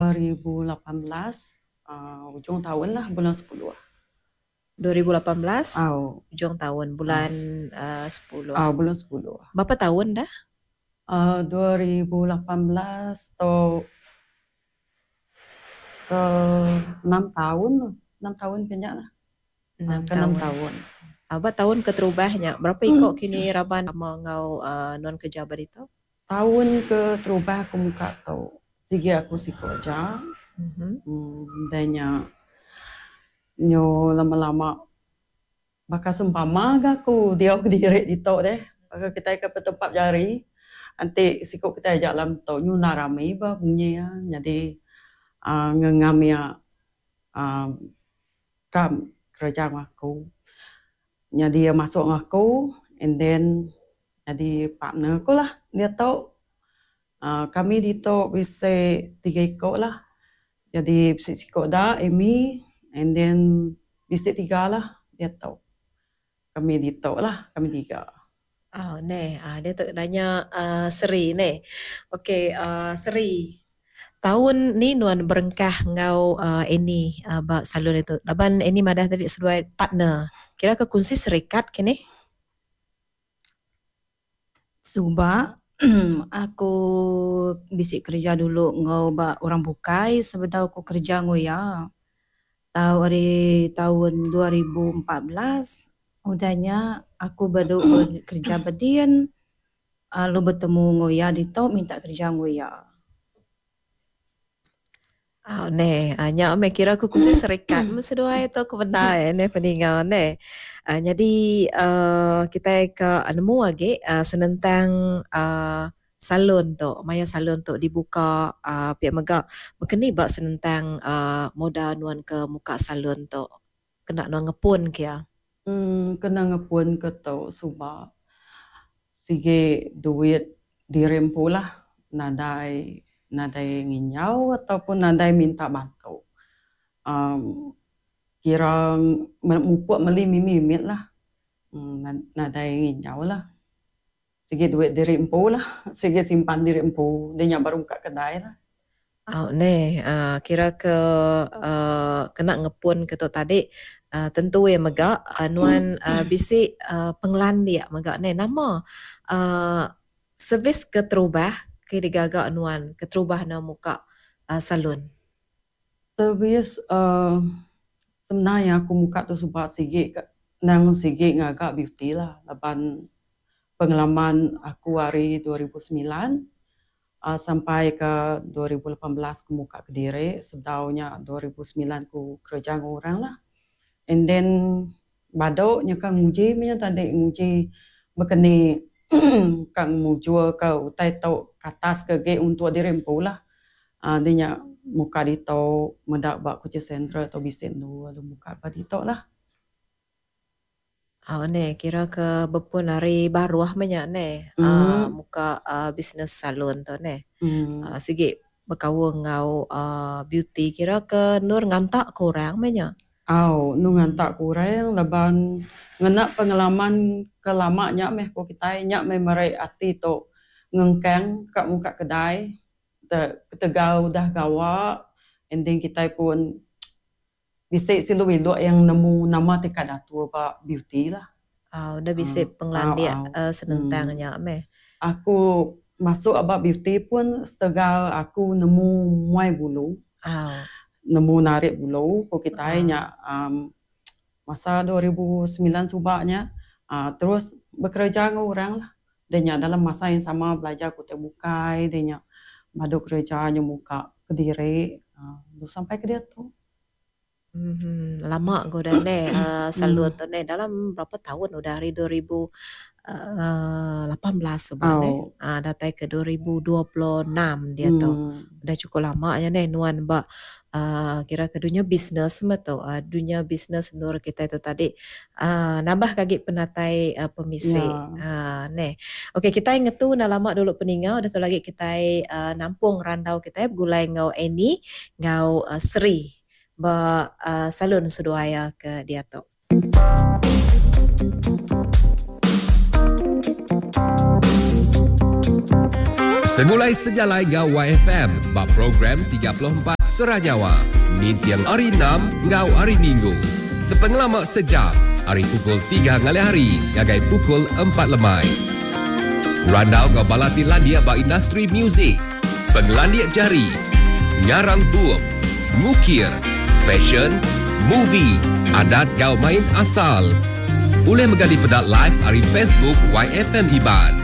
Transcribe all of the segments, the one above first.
2018, ujung tahun lah, bulan 10. 2018 Oh, hujung tahun bulan 10. bulan 10. Berapa tahun dah? 2018 atau ke 6 tahun lah. 6 tahun kena lah. 6 Ke 6 tahun. tahun. Apa tahun keterubahnya? Berapa ikut kini raban sama ngau non kerja berito? Tahun ke terubah aku muka tau. Sige aku siko aja. Dan nyo lama-lama bakal sempama aku dia diri dito deh. Bakal kita ke tempat jari. Nanti siko kita jalan tau nyo narami ba bunyi ya. Jadi ngengam ya kam kerja aku. Jadi dia masuk aku and then jadi partner aku lah. Dia tahu kami dito bisa 3 ikut lah. Jadi bisa ikut dah Amy and then bisa 3 lah. Dia tahu kami dito lah, kami 3. Oh, dia tu nanya Seri ne. Okey, Seri. Tahun ni nuan berengkah ngau ini bak salon itu. Laban ini madah tadi sesuai partner. Kira ke kunci serikat kini? Subak aku bisik kerja dulu ngau bak orang bukai sebeda aku kerja ngoya. Tahu hari tahun 2014 udahnya aku baru kerja bedian lu bertemu ngoya di tau minta kerja ngoya. Nya me kira aku kunci serikat mesedua itu kebenar ne peninggal ne. Jadi kita ke nemu lagi senentang salon tu, maya salon tu dibuka pihak megak. Bekeni bak senentang modal nuan ke muka salon tu. Kena nuan ngepun kia. Kena ngepun ke tau subak. Sige duit dirempu lah. Nadai nginyau ataupun nadai minta bantu. Kira mupuk meli mimit lah. Nadai nginyau lah. Sige duit dirempu lah. Sige simpan dirempu. Dia baru buka kedai lah. Kira ke kena ngepun ke tu tadi tentu ya megak nuan bisik penglan dia megak ne nama servis keterubah kira gagak nuan keterubah na muka salon. Servis sebenarnya aku muka tu sebab nang sige ngagak beauty lah. Laban pengalaman aku hari 2009 sampai ke 2018 aku muka Kediri. Sedaunya 2009 aku kerja dengan orang lah. And then badoknya kan nguji punya tadi nguji berkeni kan mujur ke utai tau katas ke ge untuk dirempu lah. Dia muka di tau medak bak kerja sentra atau bisen tu ada muka bak di tau lah. Kira ke bepun hari baru banyak muka bisnes salon tu ne. Sige berkawal ngau beauty kira ke nur ngantak korang banyak. Nu ngantak kurang laban ngenak pengalaman kelamanya meh ko kita nyak meh merai ati to ngengkeng kat muka kedai ketegau dah gawa and then kita pun bisa silu yang nemu nama tekad datu apa beauty lah. Udah bisa penglandia senentangnya meh. Aku masuk abang beauty pun setegal aku nemu muai bulu. Nemu narik bulu ko kita nya masa 2009 subaknya terus bekerja dengan orang lah. Dia dalam masa yang sama belajar aku terbukai, dia madu kerjanya muka Kediri sampai ke dia tu. Lama gue dah salon tu dalam berapa tahun udah hari 2018 sebenarnya. Datai ke 2026 dia tu. Udah cukup lama ya nuan bak kira ke dunia bisnes betul. Dunia bisnes nur kita itu tadi nambah kaki penatai pemisik. Okey kita ingat tu nak lama dulu peningau dah tu lagi kita nampung randau kita gulai ngau Eni ngau Seri ba salon suduaya ke dia tu. Semulai sejalai ngau YFM, bak program 34 Seranyawa. Min tiang hari 6 ngau hari Minggu. Sepengelamak sejak, hari pukul 3 ngali hari, ngagai pukul 4 lemai. Randau ngau balati landia bak industri muzik, penglandiak jari, ngarang buuk, ngukir, fashion, movie, adat ngau main asal. Boleh menggadi pedat live hari Facebook YFM Iban.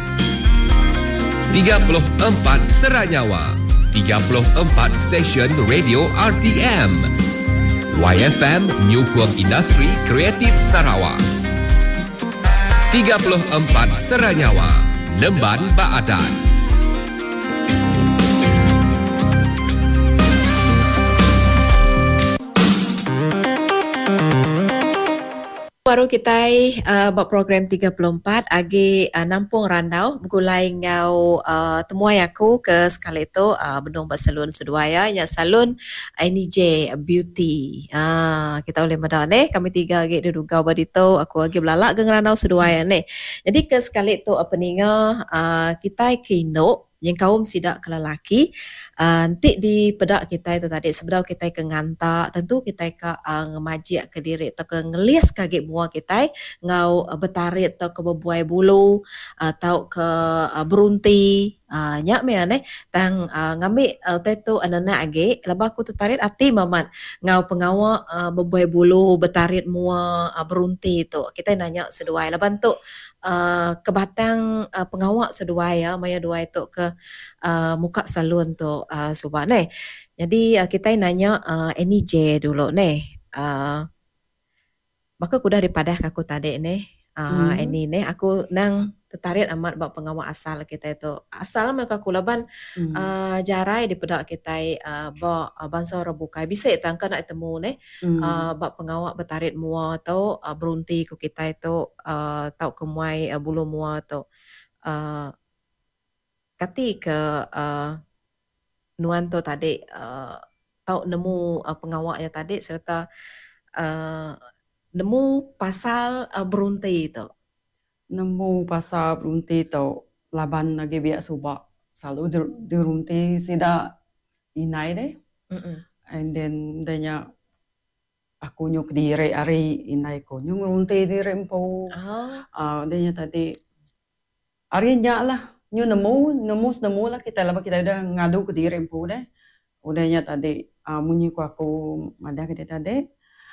34 Seranyawa, 34 stesen radio RTM. YFM menyokong industri kreatif Sarawak. 34 Seranyawa, Nemban Baadan. Baru kita buat program 34 agi nampung randau begulai ngau temuai aku ke sekali itu bendung buat salon seduaya ya salon NJ Beauty. Kita boleh medah ni kami tiga agi duduk gau badito aku agi belalak geng randau seduaya ni. Jadi ke sekali itu apa ninga kita kino yang kaum sidak ke lelaki nanti di pedak kita itu tadi sebenarnya kita ke ngantak tentu kita ke ngemaji ke diri atau ke ngelis kaki buah kita ngau betarit atau ke bebuai bulu atau ke berunti nyak me ane tang ngambil tetu anana age laba aku tertarik ati mamat ngau pengawa bebuai bulu betarit mua berunti itu kita nanya seduai laban tu kebatang pengawak seduai ya maya dua itu ke muka salon tu subah ne. Jadi kita nanya NJ dulu ne. Maka aku dah dipadah aku tadi ne. Ini ne aku nang tertarik amat bab pengawak asal kita itu. Asal mereka kulaban jarai di pedak kita bab bangsa rebukai bisa tangka nak temu ne. Bab pengawak bertarit mua atau berunti ku kita itu tau kemuai bulu mua atau kati ke nuan tu tadi tahu nemu pengawaknya tadi serta nemu pasal berunti itu. Nemu pasal berunti tu laban lagi biak subak selalu dirunti sida inai deh. And then danya aku nyuk diri ari inai ko nyuk runti diri empu. Danya tadi ari nyak lah nyu nemu lah kita kita udah ngadu ke diri empu deh. Udahnya tadi munyi aku madah ke dia tadi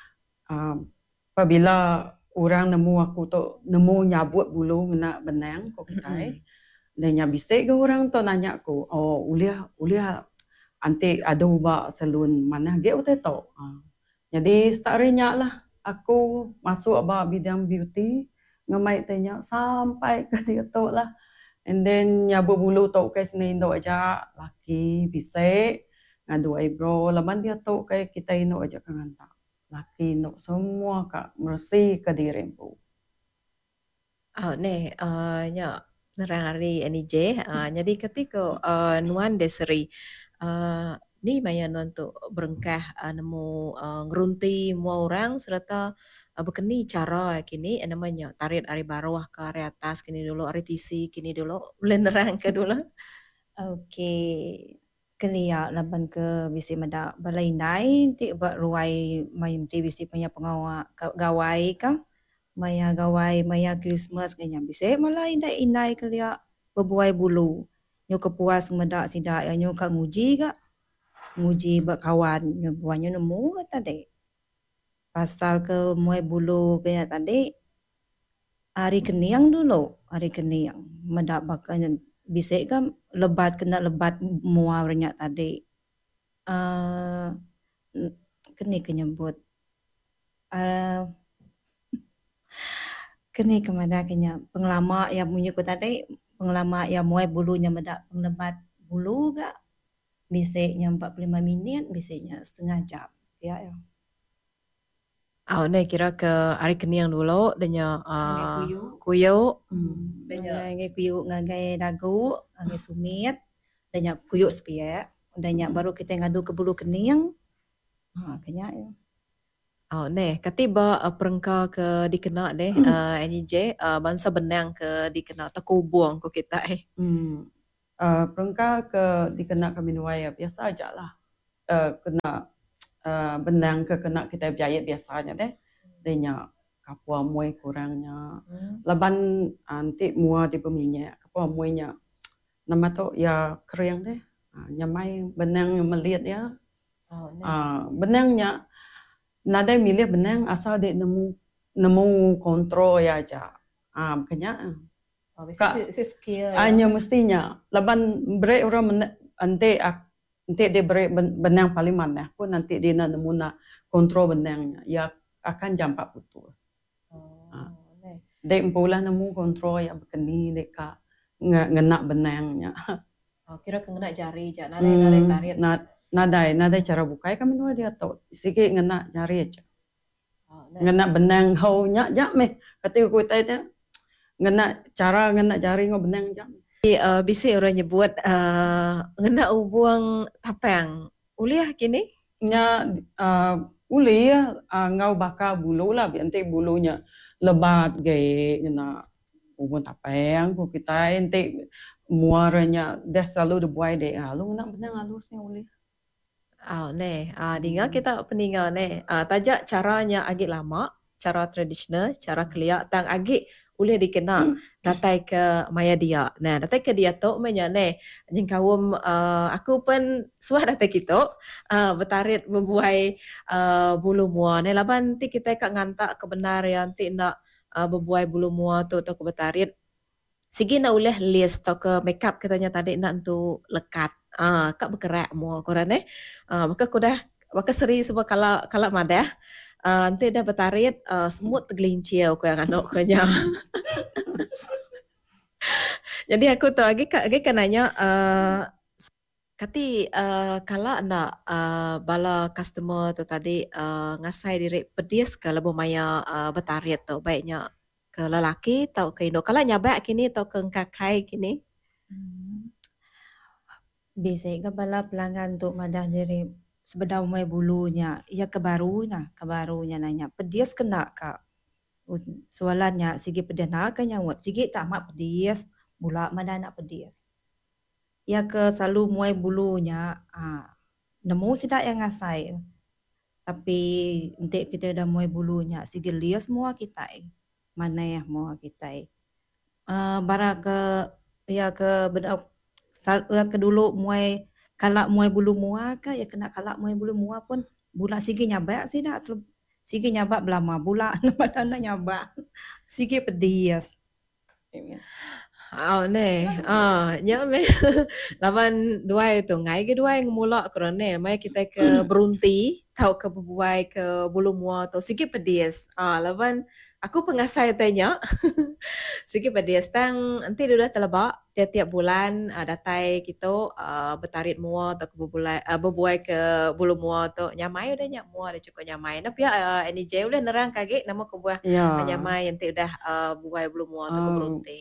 apabila orang nemu aku tu nemu nyabut bulu ngena benang ko kita dan nyabisik ke orang tu nanya aku uliah anti ada ubah salon mana ge utai tu jadi startnya lah aku masuk abah bidang beauty ngamai tanya sampai ke dia tu lah and then nyabut bulu tu ke sini ndo aja laki bisik ngadu eyebrow laban dia tu kayak kita ino aja kangantak laki ino semua kak bersih ke diri empu. Ne nya nerang hari NJ jadi ketika nuan deseri ni maya nuan tu berengkah nemu ngerunti mua orang serta berkeni cara kini namanya tarik hari bawah ke hari atas kini dulu hari TC kini dulu boleh nerang ke dulu. Okey. Kelia laban ke bisi meda balai nai ti ba ruai main ti bisi punya pengawak gawai ka maya gawai maya Christmas kanya bisi malai dai inai kelia bebuai bulu nyu kepuas meda sida nyu ka nguji ka nguji ba kawan nyu buannya nemu tadi pasal ke muai bulu kaya tadi hari keniang dulu hari keniang meda bakanya bisa kan lebat kena lebat mua banyak tadi keni kenyebut keni kemana kenya pengelama yang punya ku tadi pengelama yang muai bulunya meda penglebat bulu gak bisanya 45 minit bisanya setengah jam ya. Ne kira ke hari keniang dulu danya kuyuk danya kuyuk ngagai dagu ngagai sumit danya kuyuk sepia danya baru kita ngadu ke bulu keniang kenya ne katiba perengka ke dikena deh NJ bangsa benang ke dikena tak buang ko kita Perengkal ke dikena kaminuai biasa aja lah. Kena benang ke kena kita biaya biasanya deh. Denya kapua muai kurangnya. Laban nanti mua di peminyak kapua muainya. Nama tu ya kering deh. Nyamai benang yang melihat ya. Benangnya nada milih benang asal dia nemu kontrol ya aja. Makanya hanya mestinya laban break orang nanti dia break benang paling mana pun nanti dia nemu kontrol benangnya ya akan jampak putus. Dia pula nemu kontrol yang begini dia ngena benangnya. Kira kena jari aja, nadai tarik. Nadai cara bukai kami nuai dia tahu sikit ngena jari aja. Ngena benang haunya aja meh. Ketika kita itu ngena cara ngena jari ngau benang aja. Bisa orang nyebut ngena ubuang tapang. Uliah kini? Nya uliah ngau bakar bulu lah. Nanti bulunya lebat gaya ngena ubuang tapang. Kita nanti muaranya dah selalu dibuai deh. Lu nak benang halusnya uliah. Dengar kita peninggal tajak caranya agak lama, cara tradisional, cara keliak tang agak boleh dikena datai ke maya dia. Datai ke dia tu menya jengkawum aku pun suah datai kita bertarit berbuai bulu mua. Laban nanti kita kak ngantak kebenar yang nanti nak berbuai bulu mua tu ke bertarit. Sigi nak uleh list atau ke makeup katanya tadi nak untuk lekat. Kak bergerak mua korang maka aku dah maka seri semua kalau madah nanti dah bertarit semut tergelincir aku yang anak kanya. Jadi aku tu lagi kan nanya kati kalau nak bala customer tu tadi ngasai diri pedis ke lebih maya bertarit tu baiknya ke lelaki atau ke Indo. Kalau nyabak kini atau ke kakai kini? Biasanya bala pelanggan untuk madah diri sebedau mai bulunya, ia kebarunya nanya, pedias kena kak? Soalannya, sigi pedias nak nyawat, sigi tak mak pedias, bula madah nak pedias. Ia ke selalu muai bulunya, nemu sidak yang ngasai. Tapi nanti kita dah muai bulunya, sigi lias semua kita. Mana ya semua kita. Bara ke ia ke bedau ke dulu muai kalak muai bulu mua ke ya kena kalak muai bulu mua pun bula sigi nyabak sih dak sigi nyabak belama bula mana nyabak sigi pedias. Nya lawan dua itu ngai ke dua yang mula kerana mai kita ke berunti tau ke berbuai ke bulu mua tu sigi pedias. Lawan aku pengasai tanya sigi pedias tang nanti dia dah celebak tiap-tiap bulan datai kita bertarit mua atau ke berbuai ke bulu mua tu nyamai udah nyak mua dah cukup nyamai nah pia NJ udah nerang kage nama ke buah nyamai nanti udah buai bulu mua tu ke berunti.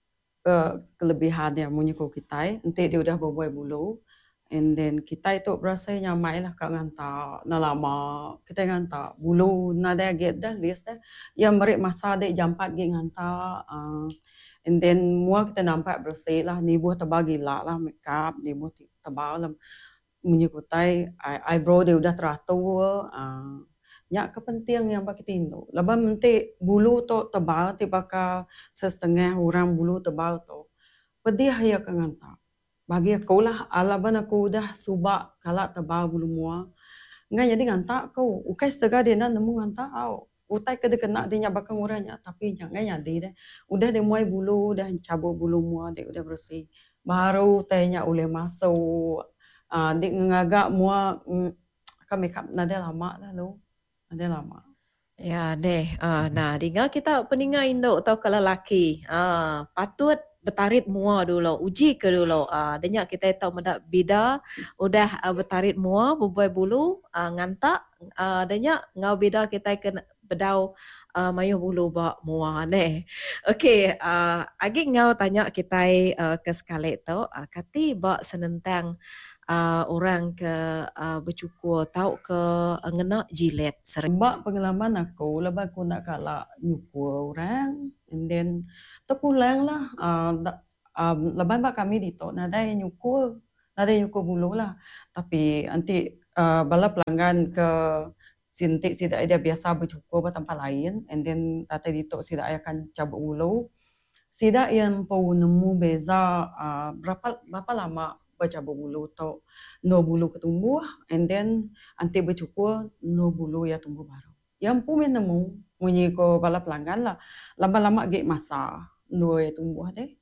Kelebihan yang menyukai kita nanti dia udah berbuai bulu and then kita itu berasa nyamai lah kak ngantak na lama kita ngantak bulu nada get dah list dah yang merik masa dek jam 4 ge ngantak and then mua kita nampak bersih lah ni buah tebal gila lah makeup ni buah tebal lah menyukai eyebrow dia udah teratur nya kepenting yang bagi tindu. Laban nanti bulu tu tebal tibaka setengah orang bulu tebal tu. Pedih ya kanganta. Bagi aku lah alaban aku dah subak kalak tebal bulu mua. Ngai jadi nganta kau. Ukai setengah dia nak nemu nganta au. Utai ke kena dia bakang orangnya tapi jangan jadi deh. Udah dia muai bulu dah cabut bulu mua dia udah bersih. Baru tanya boleh masuk. Dia ngagak mua kan makeup nada lama dah lu. Ada lama. Ya deh. Dengar kita peningat Indo atau kalau lelaki. Patut bertarit mua dulu. Uji ke dulu. Dengar kita tahu mendak bida udah bertarit mua berbuai bulu ngantak. Dengar ngau bida kita kena bedau mayuh bulu bak mua neh. Okey, agi ngau tanya kita ke sekali tu kati bak senentang orang ke bercukur tahu ke ngena jilet sebab pengalaman aku lepas aku nak kalak nyukur orang and then terpulang lah Leban ba kami dito nadai nyukur bulu lah. Tapi nanti bala pelanggan ke sintik sida dia biasa bercukur ke tempat lain, and then tata dito sida akan cabut bulu. Sida yang pau nemu beza berapa lama bercabut bulu tu no bulu ketumbuh, and then nanti bercukur no bulu ya tumbuh baru. Yang pun nemu munyi ko bala pelanggan lah lama-lama ge masa no ya tumbuh deh.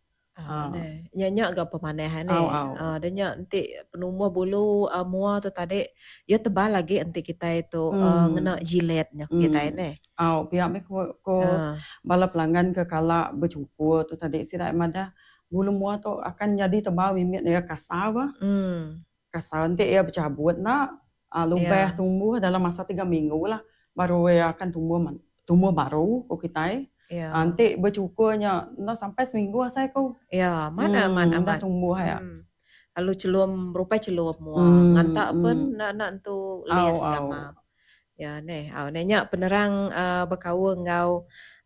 Nyanyak ke pemanehan ni. Dan nanti penumbuh bulu mua tu tadi ya tebal lagi nanti kita itu ngena jiletnya kita ini. Pihak me ko bala pelanggan ke kala bercukur tu tadi sida mada bulu mua tu akan jadi tebal mimit dia kasar ba. Kasar nanti ia bercabut nak lubeh tumbuh dalam masa 3 minggu lah baru ia akan tumbuh baru ko kita. Nanti bercukurnya sampai seminggu saya kau. Mana dah tumbuh ya. Lalu celum rupai celum mua. Ngantak pun nak tu lias kama. Ya nenya penerang berkawa ngau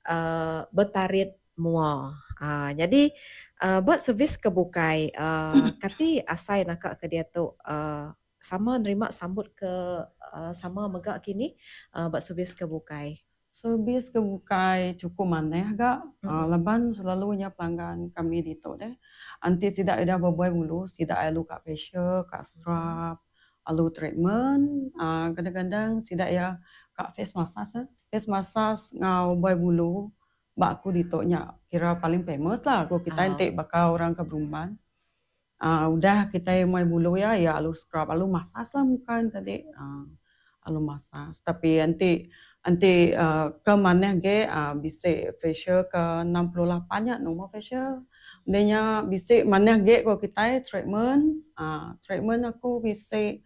bertarit mua. Jadi buat servis kebukai kati asai nak ke dia tu sama nerima sambut ke sama megak kini buat servis kebukai. Servis kebukai cukup maneh agak. Leban selalunya pelanggan kami dito deh. Anti sida ada berbuai bulu, sida alu kak facial, kak scrub, alu treatment, kadang-kadang sida ya kak face massage. Face massage ngau buai bulu. Bak aku dito nya kira paling famous lah. Aku kita nanti bakal orang ke Brumban. Udah kita mau bulu ya alu scrub, alu massage lah muka tadi. Alu massage. Tapi nanti ke maneh ge bisa facial ke 68 nya nomor facial. Denya bisa maneh ge ko kita treatment. Treatment aku bisa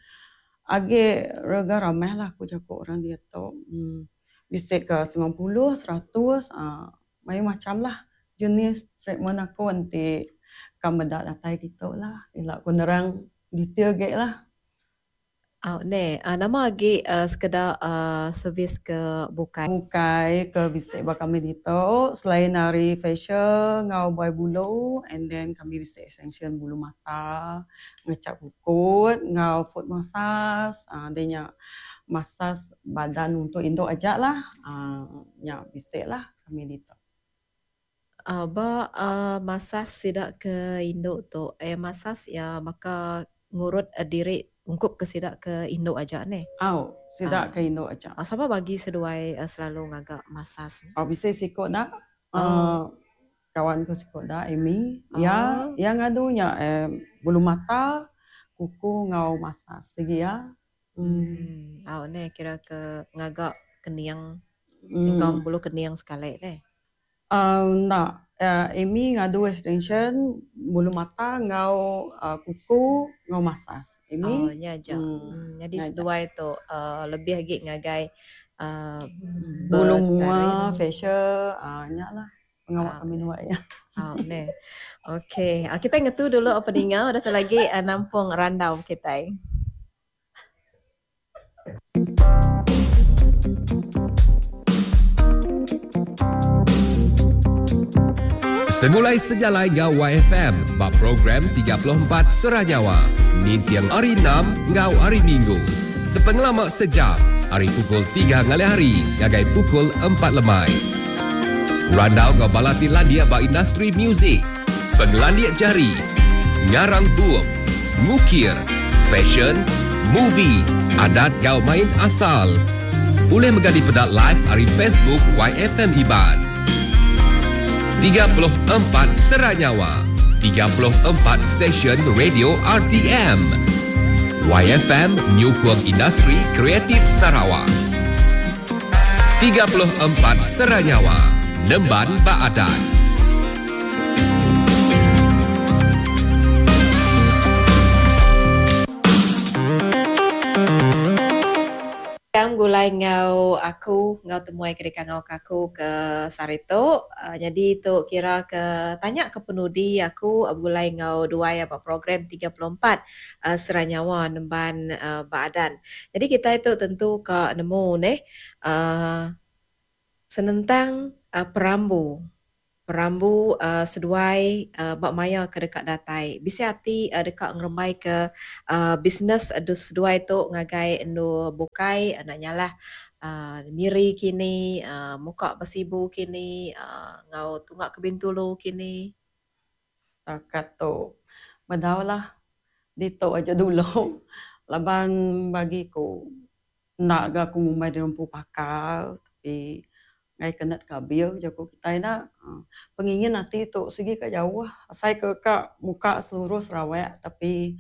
age rega ramai lah aku jago orang dia tu. Bisa ke 90, 100 macam lah jenis treatment aku nanti kamu datai gitu lah. Ila aku nerang detail ge lah. Nama lagi sekedar servis ke bukai. Bukai ke bisik ba kami dito. Selain dari facial, ngau buai bulu, and then kami bisa extension bulu mata, ngecat kukut, ngau foot massage, adanya massage badan untuk Indo aja lah. Ya bisik lah kami dito. Massage sidak ke Indo tu, massage ya maka ngurut diri ungkup ke sidak ke Indo aja ni. Sidak ke Indo aja. Siapa bagi seduai selalu ngagak massage? Bisa sikut dah. Kawanku sikut dah, Amy. Ya, yang adunya bulu mata, kuku ngau massage segi ya. Ni kira ke ngagak keniang, engkau bulu keniang sekali ni. Nah, Amy ngadu extension bulu mata ngau kuku ngau massage. Amy nyaja. Jadi seduai tu lebih lagi ngagai bulu mua facial nyak lah pengawak kami nuak ya. Ni. Okey, kita ngetu dulu opening dah tu lagi nampung rundown kita. Semulai sejalai ngau YFM, bak program 34 Seranyawa. Nintiang hari 6 ngau hari Minggu. Sepengelamak sejam, hari pukul 3 ngalai hari, ngagai pukul 4 lemai. Rundown ngau balati landia bak industri muzik, penglandiak jari, ngarang buuk, mukir, fashion, movie, adat ngau main asal. Boleh megadi pedat live hari Facebook YFM Iban. 34 Seranyawa, 34 stesen radio RTM. YFM Nyukung Industri Kreatif Sarawak. 34 Seranyawa, Nemban Baadan. Yang gulai ngau aku ngau temuai kedeka ngau kaku ke Sarito. Jadi tu kira ke tanya ke penudi aku gulai ngau dua apa program 34 Seranyawa Nemban Baadan. Jadi kita itu tentu ke nemu senentang perambu perambu seduai bak maya ke dekat datai. Bisa hati dekat ngeremai ke bisnes adu seduai tu ngagai endo bukai anaknya lah miri kini muka basibu kini ngau tunggak ke Bintulu kini. Takat tu bedau lah dito aja dulu. Laban bagiku nak ga aku mumai di rumpu pakal tapi ngai kenat kabil jago kita na pengingin nanti tu segi ke jauh asai ke kak muka seluruh Sarawak tapi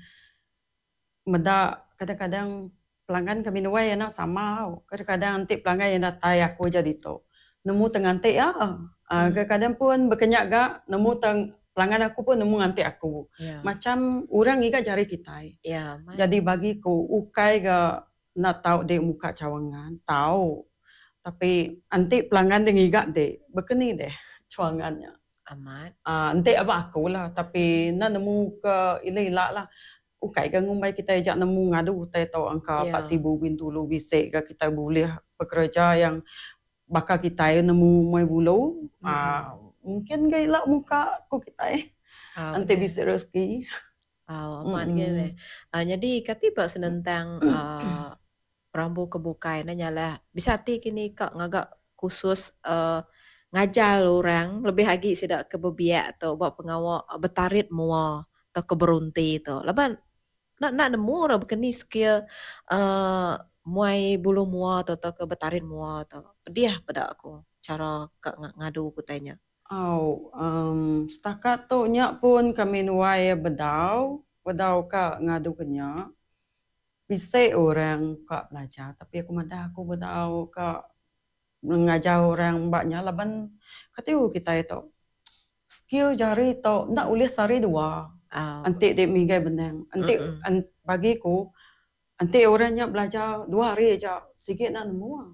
meda kadang-kadang pelanggan kami nuai na sama kadang-kadang nanti pelanggan yang datai aku jadi tu nemu tengantik ya kadang-kadang pun berkenyak ga nemu pelanggan aku pun nemu ngantik aku macam orang ikat jari kita jadi bagiku ukai ga nak tahu dek muka cawangan tahu tapi nanti pelanggan dia ngigak dek berkeni deh cawangannya amat nanti apa aku lah tapi nak nemu ke ilah lah ukai ke ngumbai kita ajak nemu ngadu kita tahu angka 4,000 Bintulu bisik ke kita boleh pekerja yang bakal kita nemu mai bulu mungkin gaya muka aku kita nanti bisa rezeki amat gini jadi katiba senentang perambu kebukai nanya lah bisa hati kini kak ngagak khusus ngajar orang lebih lagi sidak kebebiak atau buat pengawal betarit mua atau keberunti tu laban nak nemu orang berkeni skill muai bulu mua atau ke betarit mua tu pedih pada aku cara kak ngadu aku tanya setakat tu nyak pun kami nuai bedau kak ngadu kenyak bisa orang kak belajar tapi aku madah aku bedau kak mengajar orang mbaknya laban katiu kita itu skill jari itu nak ulis sehari dua nanti dia migai benang nanti bagiku nanti orangnya belajar 2 hari aja sikit nak nemu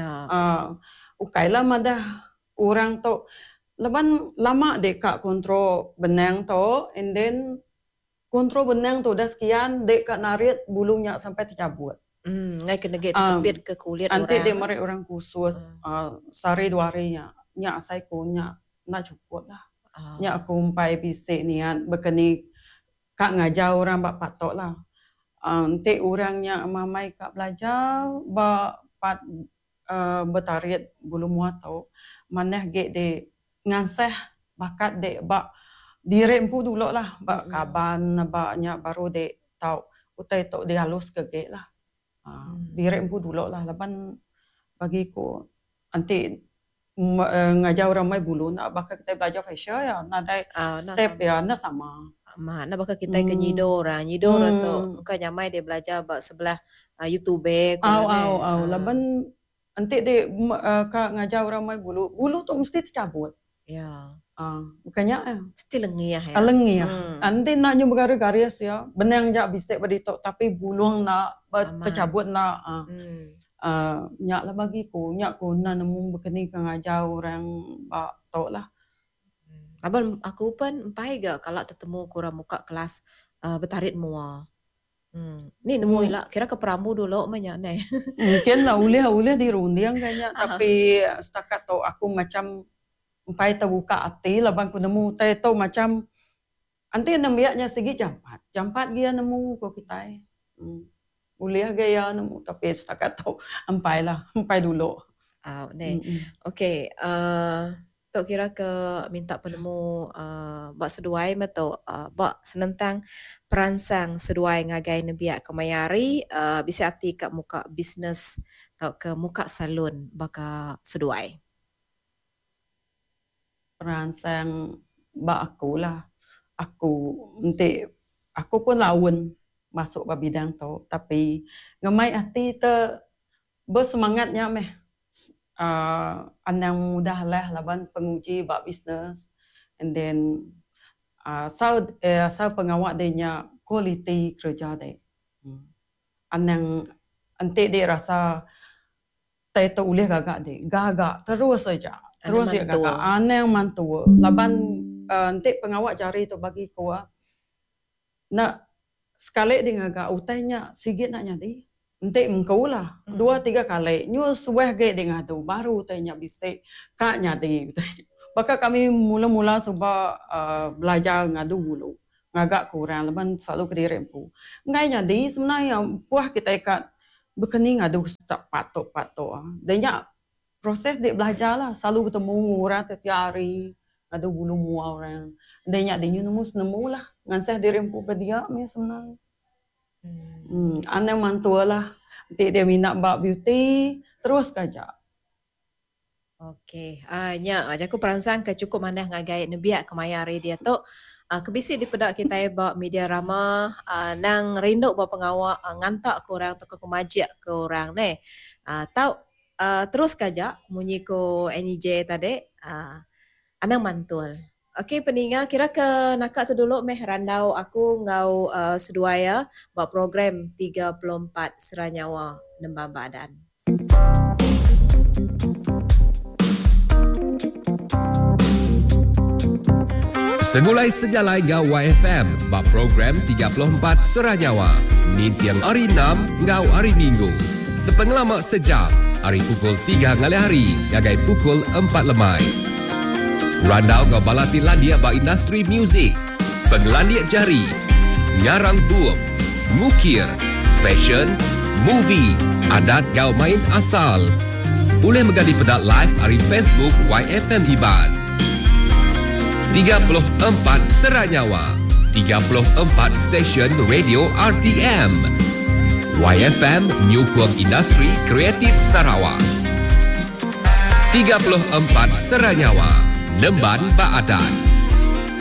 ukailah madah orang tu laban lama dek kak kontrol benang tu and then kontrol benang tu dah sekian dek kak narit bulunya sampai tercabut ngai kena get kebit ke kulit nanti orang. Nanti dia merek orang khusus sehari 2 hari nya asai ko nya nak cukup lah. Nya aku umpai bisik niat berkeni kak ngajar orang bak patok lah. Nanti orangnya mamai kak belajar bak pat betarit bulu muat tau. Maneh ge de nganseh bakat de bak dirempu dulu lah bak kaban baknya baru de tau utai tok dihalus ke ge lah. Dirempu dulu lah laban bagiku nanti ngajar orang mai bulu nak bakal kita belajar facial ya nak step ya nak sama nak bakal kita ke nyido orang tu engkau nyamai dia belajar bak sebelah YouTube laban nanti dia ngajar orang mai bulu tu mesti tercabut bukannya mesti lengih ya lengih nanti nak nyu bergaris ya benang jak bisik berdito tapi buluang nak tercabut nak nyak lah bagiku nyak ko nak nemu berkeni kang ngajar orang bak tok lah abang aku pun empai ga kalau ketemu kurang muka kelas betarit mua ni nemu lah kira ke perambu dulu banyak ni mungkin lah ulih di rundiang kayaknya tapi setakat tu aku macam empai terbuka hati lah bang ku nemu teh tu macam anti nembaknya segi jampat dia nemu ko kita boleh gaya nemu tapi setakat tu empai dulu okey tok kira ke minta penemu bak seduai meto bak senentang peransang seduai ngagai nebiak kemayari bisa hati kat muka bisnes atau ke muka salon baka seduai peransang bak aku lah aku nanti aku pun lawan masuk ke bidang tu tapi ngemai hati te bersemangatnya meh anang mudah lah laban penguji bak bisnes and then asal pengawak dia kualiti kerja dia anang nanti dia rasa teh tu boleh gagak terus saja terus ya gagak anang mantua laban nanti pengawak jari tu bagi kuah nak sekali dia gagak utainya sigit nak nyadi nanti engkau lah 2-3 kali nyu suah ge dia ngadu baru utainya bisik kak nyadi Bakal kami mula-mula sebab belajar ngadu dulu. Ngagak kurang, lepas selalu kediri pu. Ngainya di sebenarnya puah kita ikat berkening ngadu tak patok-patok. Dan proses dia belajar lah. Selalu ketemu orang setiap hari. Ngadu bulu mua orang. Dan dia nemu lah. Ngansah diri pu berdia sebenarnya. Anak mantua lah. Dia minat bab beauty. Terus kajak. Okey, aku perasan ke cukup mana ngagai nebiak kemayari dia tu. Kebisi di pedak kita bawa media ramah nang rindu bawa pengawal ngantak ke orang atau ke kemajak ke orang ni. Terus kajak munyi ko NJ tadi anang mantul. Okey peninga kira ke nakak tu dulu meh randau aku ngau seduaya bawa program 34 Seranyawa Nembang Badan. Segulai sejalai ngau YFM bak program 34 Seranyawa. Mintiang hari 6 ngau hari Minggu. Sepengelamak sejam hari pukul 3 ngalih hari ngagai pukul 4 lemai. Randau ngau balati landia bak industri muzik, penglandiak jari, ngarang buam, ngukir, fashion, movie, adat ngau main asal. Boleh megadi pedak live hari Facebook YFM Iban. 34 Seranyawa, 34 stesen radio RTM. YFM Nyukung Industri Kreatif Sarawak. 34 Seranyawa, Nemban Baadan.